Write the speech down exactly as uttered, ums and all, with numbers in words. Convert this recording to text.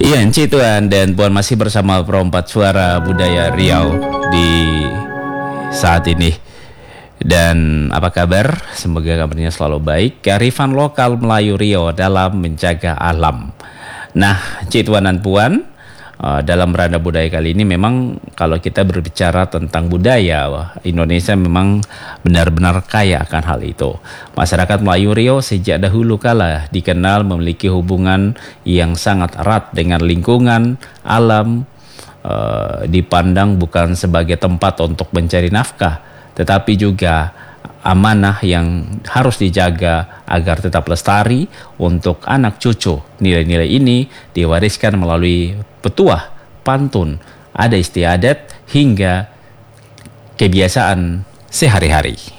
Iya, Encik Tuan dan Puan masih bersama Perompat Suara Budaya Riau di saat ini. Dan apa kabar? Semoga kabarnya selalu baik. Kearifan lokal Melayu Riau dalam menjaga alam. Nah, Encik Tuan dan Puan, uh, dalam Beranda Budaya kali ini memang kalau kita berbicara tentang budaya, wah, Indonesia memang benar-benar kaya akan hal itu. Masyarakat Melayu Riau sejak dahulu kala dikenal memiliki hubungan yang sangat erat dengan lingkungan, alam, uh, dipandang bukan sebagai tempat untuk mencari nafkah, tetapi juga amanah yang harus dijaga agar tetap lestari untuk anak cucu. Nilai-nilai ini diwariskan melalui petuah, pantun, adat istiadat hingga kebiasaan sehari-hari.